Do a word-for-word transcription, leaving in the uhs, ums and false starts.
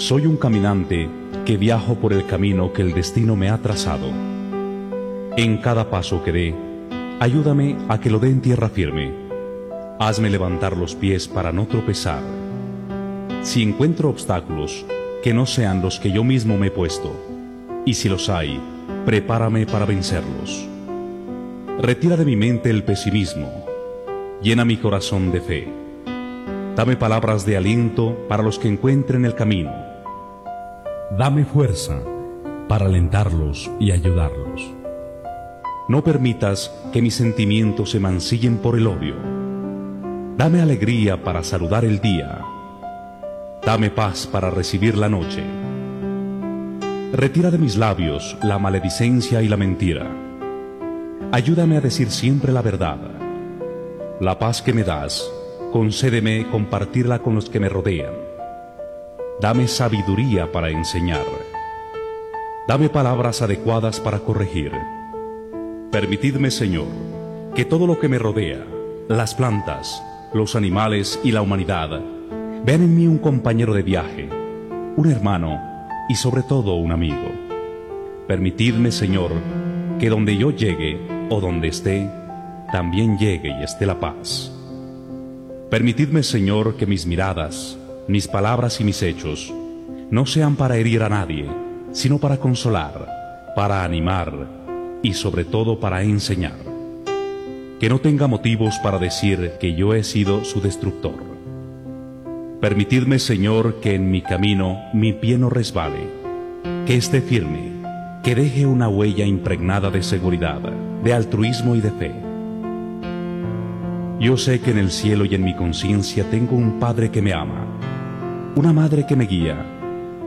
Soy un caminante que viajo por el camino que el destino me ha trazado. En cada paso que dé, ayúdame a que lo dé en tierra firme. Hazme levantar los pies para no tropezar. Si encuentro obstáculos, que no sean los que yo mismo me he puesto, y si los hay, prepárame para vencerlos. Retira de mi mente el pesimismo, llena mi corazón de fe. Dame palabras de aliento para los que encuentren el camino. Dame fuerza para alentarlos y ayudarlos. No permitas que mis sentimientos se mancillen por el odio. Dame alegría para saludar el día. Dame paz para recibir la noche. Retira de mis labios la maledicencia y la mentira. Ayúdame a decir siempre la verdad. La paz que me das, concédeme compartirla con los que me rodean. Dame sabiduría para enseñar. Dame palabras adecuadas para corregir. Permitidme, Señor, que todo lo que me rodea, las plantas, los animales y la humanidad, vean en mí un compañero de viaje, un hermano y sobre todo un amigo. Permitidme, Señor, que donde yo llegue o donde esté, también llegue y esté la paz. Permitidme, Señor, que mis miradas, mis palabras y mis hechos no sean para herir a nadie, sino para consolar, para animar y sobre todo para enseñar. Que no tenga motivos para decir que yo he sido su destructor. Permitidme, Señor, que en mi camino mi pie no resbale, que esté firme, que deje una huella impregnada de seguridad, de altruismo y de fe. Yo sé que en el cielo y en mi conciencia tengo un Padre que me ama, una madre que me guía,